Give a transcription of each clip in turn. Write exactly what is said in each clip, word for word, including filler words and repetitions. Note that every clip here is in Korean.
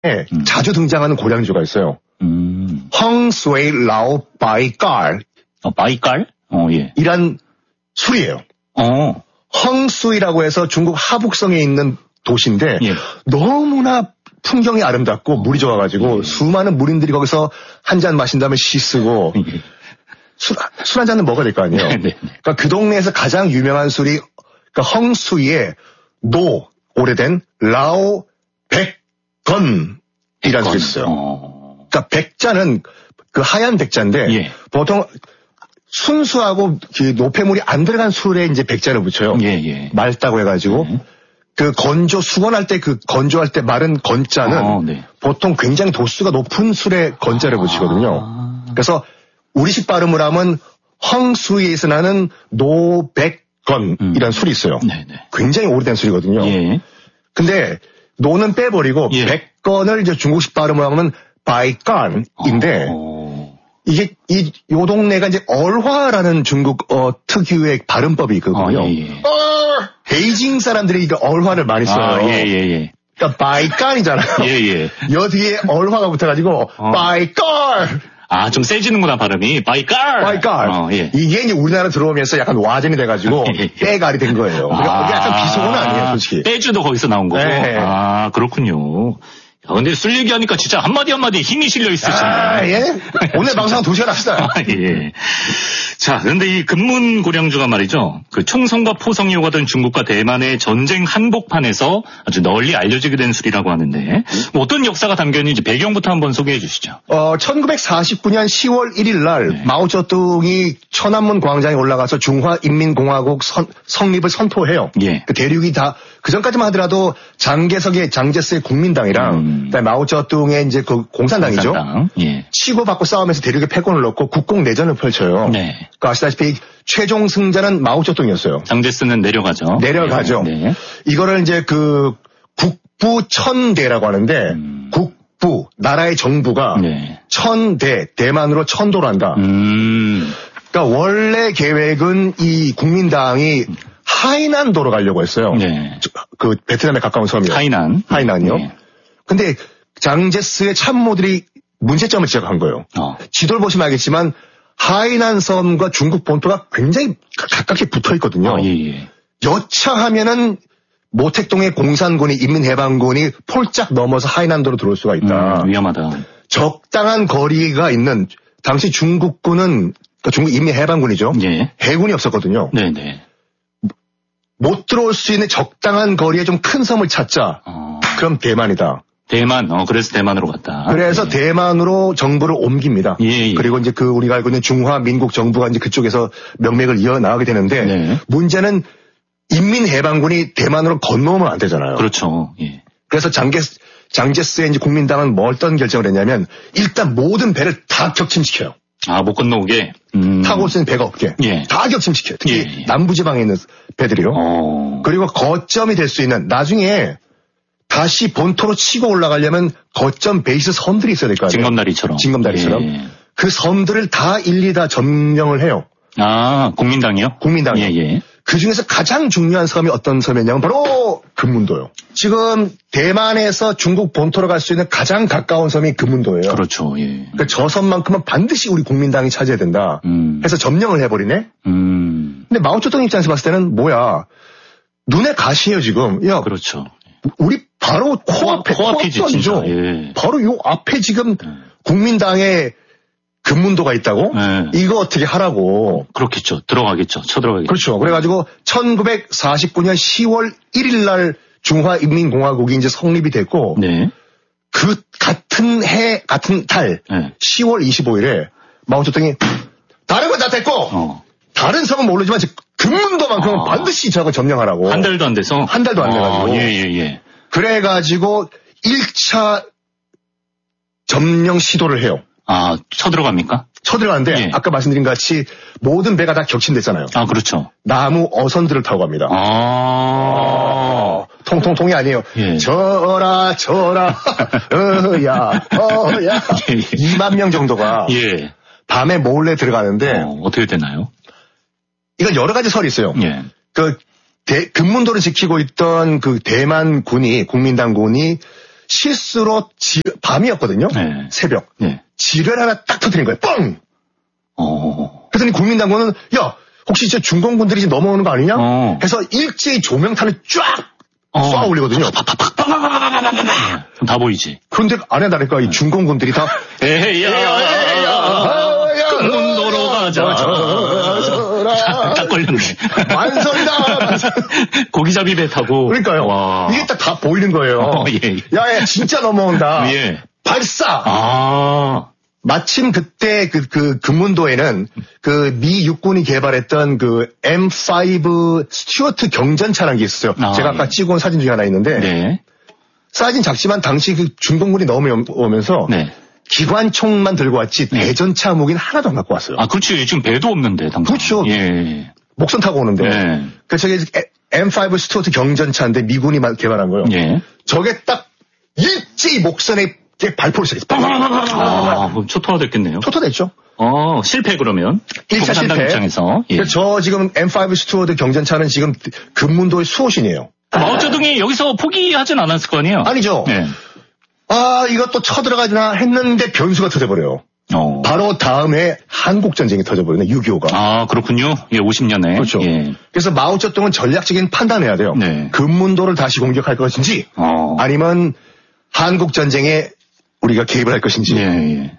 음. 자주 등장하는 고량주가 있어요. 음. 헝스웨이 라오 바이깔. 어, 바이깔? 어, 예. 이란 술이에요. 어. 헝스웨이라고 해서 중국 하북성에 있는 도시인데 예. 너무나 풍경이 아름답고 물이 좋아가지고 예. 수많은 무린들이 거기서 한 잔 마신 다음에 시 쓰고 예. 술, 술 한 잔은 먹어야 될 거 아니에요. 네. 그러니까 그 동네에서 가장 유명한 술이 그러니까 헝스웨이의 노 오래된 라오 백건이라는 술이 있어요. 어. 그러니까 백자는 그 하얀 백자인데 예. 보통 순수하고 그 노폐물이 안 들어간 술에 이제 백자를 붙여요. 예, 예. 맑다고 해가지고 예. 그 건조 수건할 때 그 건조할 때 마른 건자는 어, 네. 보통 굉장히 도수가 높은 술에 건자를 아. 붙이거든요. 그래서 우리식 발음을 하면 헝스웨이에서 나는 노백건이라는 음. 술이 있어요. 네네. 굉장히 오래된 술이거든요. 예. 근데 노는 빼버리고 예. 백건을 이제 중국식 발음을 하면 바이간인데 어. 이게 이 요 동네가 이제 얼화라는 중국 어, 특유의 발음법이 있거든요. 어, 예, 예. 어, 베이징 사람들이 이거 얼화를 많이 써요. 아, 예, 예, 예. 그러니까 바이간이잖아요. 예, 예. 여 뒤에 얼화가 붙어가지고 어. 바이간. 아, 좀 세지는구나, 발음이. 바이깔! 바이깔. 어, 예. 이게 이제 우리나라 들어오면서 약간 와전이 돼가지고, 예, 예. 빼갈이 된 거예요. 그러니까 이게 약간 비속어는 아니에요, 솔직히. 빼주도 거기서 나온 거고. 네. 아, 그렇군요. 야, 근데 술 얘기하니까 진짜 한마디 한마디에 힘이 실려 있으시네. 아, 예? 오늘 방송 두 시간 합시다. 아, 예. 자, 그런데 이 금문 고량주가 말이죠. 그 총성과 포성이 오가던 중국과 대만의 전쟁 한복판에서 아주 널리 알려지게 된 술이라고 하는데, 뭐 어떤 역사가 담겨 있는지 배경부터 한번 소개해 주시죠. 어, 천구백사십구 년 시월 일일 날, 네. 마오쩌둥이 천안문 광장에 올라가서 중화인민공화국 선, 성립을 선포해요. 예. 그 대륙이 다, 그 전까지만 하더라도 장개석의 장제스의 국민당이랑, 음. 그다음에 마오쩌둥의 이제 그 공산당이죠. 공산당. 예. 치고받고 싸우면서 대륙에 패권을 넣고 국공 내전을 펼쳐요. 네. 그 아시다시피 최종 승자는 마오쩌둥이었어요. 장제스는 내려가죠. 내려가죠. 네. 이거를 이제 그 국부 천대라고 하는데 음. 국부 나라의 정부가 네. 천대 대만으로 천도를 한다. 음. 그러니까 원래 계획은 이 국민당이 하이난도로 가려고 했어요. 네. 그 베트남에 가까운 섬이요. 하이난. 하이난이요. 네. 근데 장제스의 참모들이 문제점을 지적한 거예요. 어. 지도를 보시면 알겠지만 하이난 섬과 중국 본토가 굉장히 가깝게 붙어 있거든요. 어, 예, 예. 여차하면은 모택동의 공산군이 인민해방군이 폴짝 넘어서 하이난도로 들어올 수가 있다. 음, 위험하다. 적당한 거리가 있는 당시 중국군은 그러니까 중국 인민해방군이죠. 예. 해군이 없었거든요. 네네. 못 들어올 수 있는 적당한 거리에 좀 큰 섬을 찾자. 어. 그럼 대만이다. 대만, 어, 그래서 대만으로 갔다. 그래서 예. 대만으로 정부를 옮깁니다. 예, 예. 그리고 이제 그 우리가 알고 있는 중화민국 정부가 이제 그쪽에서 명맥을 이어나가게 되는데 네. 문제는 인민해방군이 대만으로 건너오면 안 되잖아요. 그렇죠. 예. 그래서 장제, 장제스의 이제 국민당은 뭐 어떤 결정을 했냐면 일단 모든 배를 다 격침시켜요. 아, 못 건너오게? 음. 타고 올 수 있는 배가 없게. 예. 다 격침시켜요. 특히 예, 예. 남부지방에 있는 배들이요. 어. 그리고 거점이 될 수 있는 나중에 다시 본토로 치고 올라가려면 거점 베이스 섬들이 있어야 될 거 아니에요. 징검다리처럼. 징검다리처럼. 예. 그 섬들을 다 일일이 다 점령을 해요. 아, 국민당이요? 국민당이요. 예, 예. 그 중에서 가장 중요한 섬이 어떤 섬이냐면 바로 금문도요. 지금 대만에서 중국 본토로 갈 수 있는 가장 가까운 섬이 금문도예요. 그렇죠. 예. 그러니까 저 섬만큼은 반드시 우리 국민당이 차지해야 된다. 음. 해서 점령을 해버리네. 음. 근데 마오쩌둥 입장에서 봤을 때는 뭐야. 눈에 가시예요 지금. 야, 그렇죠. 우리 바로 코앞에 코앞이지 진짜. 예. 바로 요 앞에 지금 음. 국민당의 금문도가 있다고? 네. 이거 어떻게 하라고. 그렇겠죠. 들어가겠죠. 쳐들어가겠죠. 그렇죠. 그래가지고 천구백사십구 년 시월 일일 날 중화인민공화국이 이제 성립이 됐고 네. 그 같은 해 같은 달 네. 시월 이십오일에 마오쩌둥이 다른 건 다 됐고 어. 다른 섬은 모르지만 금문도만큼은 아. 반드시 저거 점령하라고. 한 달도 안 돼서? 한 달도 안 돼가지고. 아, 예, 예, 예. 그래가지고 일 차 점령 시도를 해요. 아, 쳐들어갑니까? 쳐들어가는데 예. 아까 말씀드린 같이 모든 배가 다 격침됐잖아요. 아, 그렇죠. 나무 어선들을 타고 갑니다. 아, 어, 통통통이 아니에요. 예. 저라 저라 어야 어야 예, 예. 이만 명 정도가 예. 밤에 몰래 들어가는데 어, 어떻게 되나요? 이건 여러 가지 설이 있어요. 예. 그 대, 금문도를 지키고 있던 그 대만군이 국민당군이 실수로 지, 밤이었거든요. 네. 새벽. 네. 지뢰 하나 딱 터뜨린 거예요. 뻥! 어. 그랬더니 국민당국은 야 혹시 이제 중공군들이 이제 넘어오는 거 아니냐? 어. 해서 일제히 조명탄을 쫙 어. 쏘아 올리거든요. 다 보이지. 그런데 안 해다니까 이 중공군들이 다 에헤야 끝문도로 가자. 딱 걸렸네. 완성이다. 고기잡이 배 타고. 그러니까요. 와. 이게 딱 다 보이는 거예요. 어, 예. 야야 진짜 넘어온다. 예. 발사. 아. 마침 그때 그, 그, 금문도에는 그 미 육군이 개발했던 그 엠 파이브 스튜어트 경전차라는 게 있었어요. 아, 제가 아까 예. 찍어온 사진 중에 하나 있는데. 네. 사이즈는 작지만 당시 그 중공군이 넘어오면서. 네. 기관총만 들고 왔지 네. 대전차 무기는 하나도 안 갖고 왔어요. 아, 그렇지. 지금 배도 없는데, 당장. 그렇죠. 예. 목선 타고 오는데. 네. 그 저게 엠 파이브 스튜어트 경전차인데 미군이 개발한 거예요. 예. 저게 딱 일제히 목선에 발포를 시작했어요. 아, 그럼 초토화됐겠네요. 초토화됐죠. 어, 실패 그러면. 일 차 실패. 입장에서. 예. 저 지금 엠 파이브 스튜어트 경전차는 지금 금문도의 수호신이에요. 마오쩌둥이 여기서 포기하진 않았을 거 아니에요? 아니죠. 네. 아, 이것도 쳐들어가지나 했는데 변수가 터져버려요. 어. 바로 다음에 한국전쟁이 터져버리네, 육이오가. 아, 그렇군요. 예, 오십 년에. 그렇죠. 예. 그래서 마오쩌둥은 전략적인 판단해야 돼요. 네. 금문도를 다시 공격할 것인지, 어. 아니면 한국전쟁에 우리가 개입을 할 것인지. 예, 예.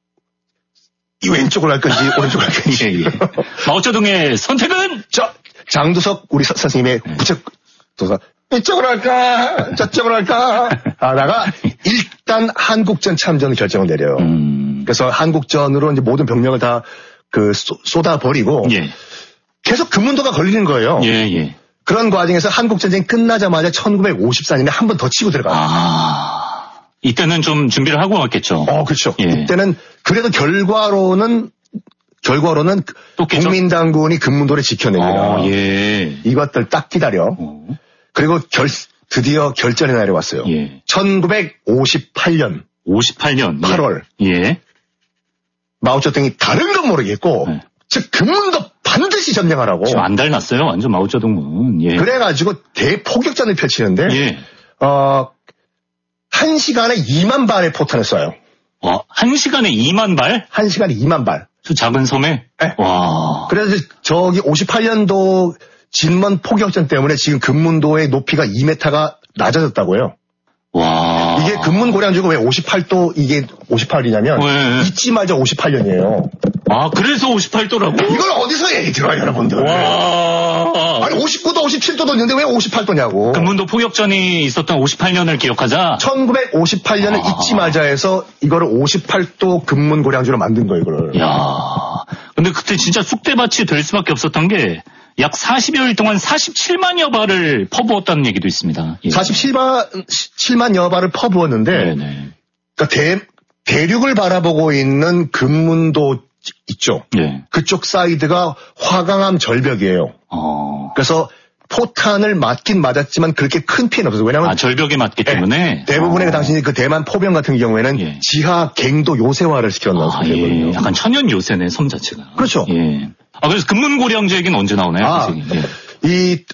이 왼쪽으로 할 건지, 오른쪽으로 할 건지. 예, 예. 마오쩌둥의 선택은? 저, 장두석 우리 서, 선생님의 네. 부책, 도사. 이쪽으로 할까? 저쪽으로 할까? 하다가 일단 한국전 참전을 결정을 내려요. 음. 그래서 한국전으로 이제 모든 병력을 다 그 쏟아버리고 예. 계속 금문도가 걸리는 거예요. 예, 예. 그런 과정에서 한국전쟁이 끝나자마자 천구백오십사 년에 한 번 더 치고 들어가요. 아. 이때는 좀 준비를 하고 왔겠죠. 어, 그렇죠. 예. 이때는 그래도 결과로는 결과로는 똑겠죠? 국민당군이 금문도를 지켜냅니다. 어, 예. 이것들 딱 기다려. 어. 그리고 결, 드디어 결전의 날이 왔어요. 예. 천구백오십팔 년. 오십팔 년. 팔월. 예. 마오쩌둥이 다른 건 모르겠고, 예. 즉, 금문도 반드시 점령하라고. 지금 안 달났어요. 완전 마오쩌둥은. 예. 그래가지고 대포격전을 펼치는데, 예. 어, 한 시간에 이만 발의 포탄을 쏴요. 와, 한 시간에 이만 발? 한 시간에 이만 발. 저 작은 섬에? 네. 와. 그래서 저기 오십팔 년도 진먼 포격전 때문에 지금 금문도의 높이가 이 미터가 낮아졌다고 해요. 와. 이게 금문고량주가 왜 오십팔 도 이게 오십팔이냐면 네. 잊지 말자 오십팔 년이에요. 아, 그래서 오십팔 도라고? 이걸 어디서 얘기 들어요, 여러분들? 와. 아니, 오십구 도, 오십칠 도도 있는데 왜 오십팔 도냐고. 금문도 포격전이 있었던 오십팔 년을 기억하자. 천구백오십팔 년을 아. 잊지 말자 해서 이거를 오십팔 도 금문고량주로 만든 거예요, 이거를. 야. 근데 그때 진짜 쑥대밭이 될 수밖에 없었던 게 약 사십여일 동안 사십칠만여 발을 퍼부었다는 얘기도 있습니다. 예. 사십칠만여 발을 퍼부었는데, 네네. 그러니까 대, 대륙을 바라보고 있는 금문도 있죠. 네. 그쪽 사이드가 화강암 절벽이에요. 어. 그래서 포탄을 맞긴 맞았지만 그렇게 큰 피해는 없어요. 왜냐하면 아, 절벽에 맞기 때문에 네, 대부분의 어. 당신이 그 대만 포병 같은 경우에는 예. 지하 갱도 요새화를 시켰다고 아, 되거든요. 예. 약간 천연 요새네, 섬 자체가. 그렇죠. 예. 아, 그래서 금문고량주 얘기는 언제 나오나요? 아, 예. 이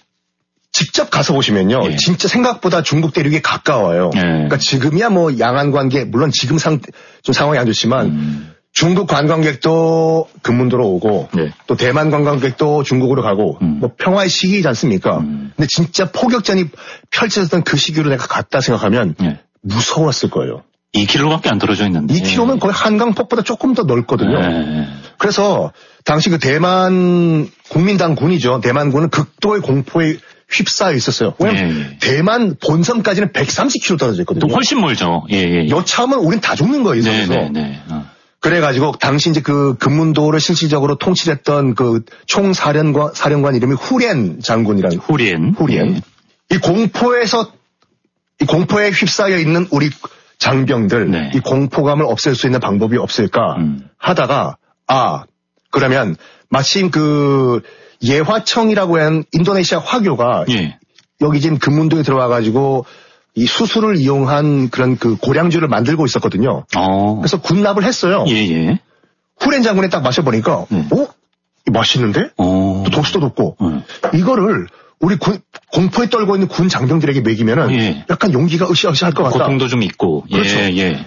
직접 가서 보시면요, 예. 진짜 생각보다 중국 대륙이 가까워요. 예. 그러니까 지금이야 뭐 양안 관계 물론 지금 상 좀 상황이 안 좋지만. 음. 중국 관광객도 금문도로 오고 네. 또 대만 관광객도 중국으로 가고 음. 뭐 평화의 시기이지 않습니까? 음. 근데 진짜 포격전이 펼쳐졌던 그 시기로 내가 갔다 생각하면 네. 무서웠을 거예요. 이 킬로미터밖에 안 떨어져 있는데. 이 킬로미터면 거의 한강폭보다 조금 더 넓거든요. 네. 그래서 당시 그 대만 국민당군이죠. 대만군은 극도의 공포에 휩싸여 있었어요. 왜냐면 네. 대만 본섬까지는 백삼십 킬로미터 떨어져 있거든요. 또 훨씬 멀죠. 예, 예. 여차하면 우린 다 죽는 거예요. 이 섬에서. 네, 네, 네. 어. 그래가지고 당시 이제 그 금문도를 실질적으로 통치했던 그 총사령관 사령관 이름이 후련 장군이라는 후련 후련 네. 이 공포에서 이 공포에 휩싸여 있는 우리 장병들 네. 이 공포감을 없앨 수 있는 방법이 없을까 음. 하다가 아 그러면 마침 그 예화청이라고 하는 인도네시아 화교가 예. 여기 지금 금문도에 들어와가지고 이 수수를 이용한 그런 그 고량주를 만들고 있었거든요. 어. 그래서 군납을 했어요. 예예. 후렌 장군이 딱 마셔보니까, 네. 어? 맛있는데? 어. 또 독수도 돋고, 네. 이거를 우리 군, 공포에 떨고 있는 군 장병들에게 먹이면은 예. 약간 용기가 으쌰으쌰할 것 같다. 고통도 좀 있고. 그렇죠. 예, 예.